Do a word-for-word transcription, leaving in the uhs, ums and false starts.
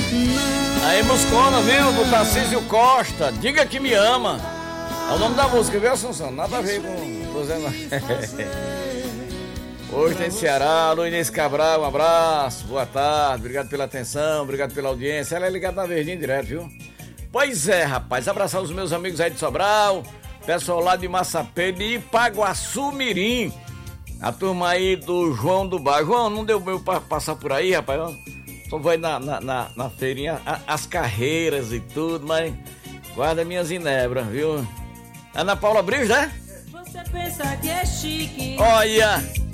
Aí, Muscona, viu? Do Tarcísio Costa. Diga que me ama. É o nome da música, viu, Assunção? Nada a ver com... Tô dizendo... Hoje tem Ceará, Luiz Cabral, um abraço, boa tarde, obrigado pela atenção, obrigado pela audiência. Ela é ligada na Verdinha direto, viu? Pois é, rapaz, abraçar os meus amigos aí de Sobral, pessoal lá de Massapê, de Ipaguaçu Mirim, a turma aí do João do Bar. João, não deu meu pra passar por aí, rapaz? Só vai na, na, na, na feirinha, a, as carreiras e tudo, mas guarda minhas inebras, viu? Ana Paula Brios, né? Você pensa que é chique. Olha,